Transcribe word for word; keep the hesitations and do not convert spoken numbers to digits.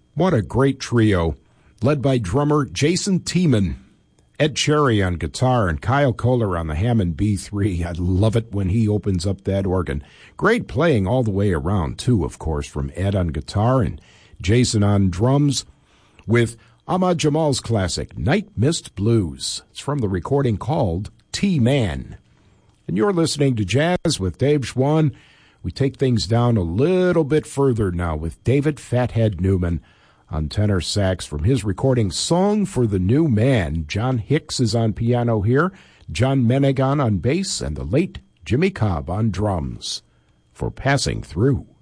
What a great trio, led by drummer Jason Tiemann, Ed Cherry on guitar, and Kyle Kohler on the Hammond B three. I love it when he opens up that organ. Great playing all the way around, too, of course, from Ed on guitar and Jason on drums, with Ahmad Jamal's classic, Night Mist Blues. It's from the recording called T-Man. And you're listening to Jazz with Dave Schwann. We take things down a little bit further now with David Fathead Newman on tenor sax from his recording Song for the New Man. John Hicks is on piano here, John Menegan on bass, and the late Jimmy Cobb on drums for Passing Through.